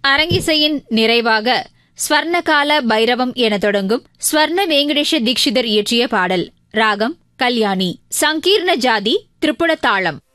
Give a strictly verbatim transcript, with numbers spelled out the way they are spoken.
அரங்கிசையின் நிறைவாக ஸ்வர்ணகால பைரவம் என தொடங்கும் ஸ்வர்ண வெங்கடேஷ தீட்சிதர் இயற்றிய பாடல். ராகம் கல்யாணி. சங்கீர்ண ஜாதி திரிபுட தாளம்.